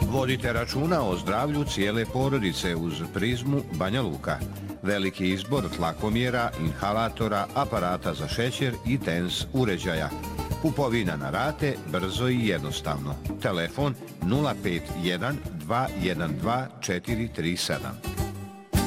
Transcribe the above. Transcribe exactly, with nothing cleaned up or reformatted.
Vodite računa o zdravlju cijele porodice uz Prizmu Banja Luka. Veliki izbor tlakomjera, inhalatora, aparata za šećer i tens uređaja. Kupovina na rate, brzo i jednostavno. Telefon nula pet jedan dva jedan dva četiri tri sedam.